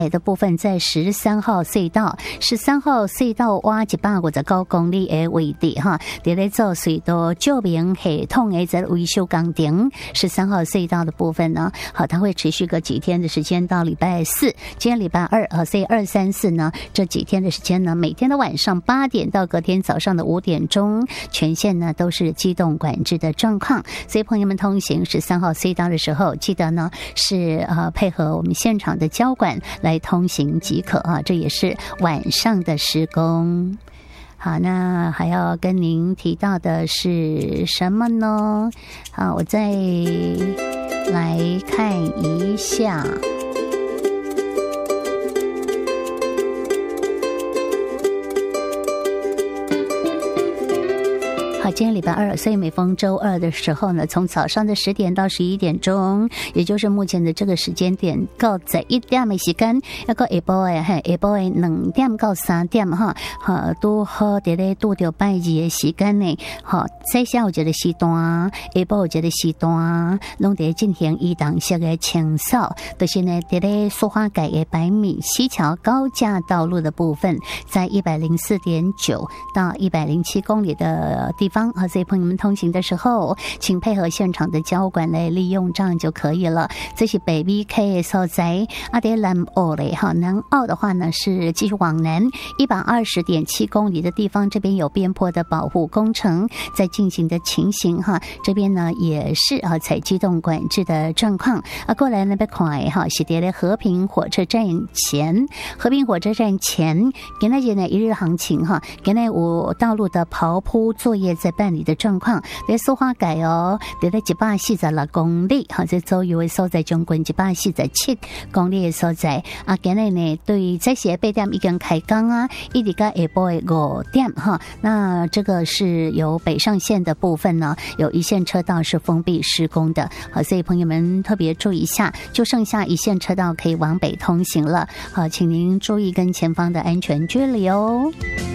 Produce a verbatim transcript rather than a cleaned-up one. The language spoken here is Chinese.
的部分在十三号隧道，十三号隧道挖一百五十九公里的位置哈，在咧做隧道救援系统的在维修工程。十三号隧道的部分呢，好，它会持续个几天的时间到礼拜四，今天礼拜二啊，所以二三四呢这几天的时间呢，每天的晚上八点到隔天早上的五点钟，全线呢都是机动管制的状况。所以朋友们通行十三号隧道的时候，记得呢是呃配合我们现场的交管来通行即可啊，这也是晚上的施工。好，那还要跟您提到的是什么呢？好，我再来看一下。好，今天礼拜二，所以每逢周二的时候呢，从早上的十点到十一点钟，也就是目前的这个时间点，到十一点的时间，要到下晡的哈，下晡的两点到三点哈，哈都好在咧拄着拜二的时间呢，哈，在下午节的时段，下晡节的时段，拢在进行移动式的清扫，就是呢，在咧苏花改的百米西桥高架道路的部分，在一百零四点九到一百零七公里的地方啊，所以朋友们通行的时候，请配合现场的交管来利用，这样就可以了。这是北 B K 的所在，阿德南澳嘞哈，南澳的话呢是继续往南一百二十点七公里的地方，这边有边坡的保护工程在进行的情形哈，这边呢也是啊采机动管制的状况啊。过来那边看哈，是在咧和平火车站前，和平火车站前，今天呢一日行情哈，今天有道路的刨铺作业在办理的状况，在苏花改哦，在咧一百四十六公里，哈，在周游的所在中间一百四十七公里的所在啊，今日呢对这些八点已经开工啊，一直到下晡的五点哈，那这个是由北上线的部分呢，有一线车道是封闭施工的，好，所以朋友们特别注意一下，就剩下一线车道可以往北通行了，好，请您注意跟前方的安全距离哦。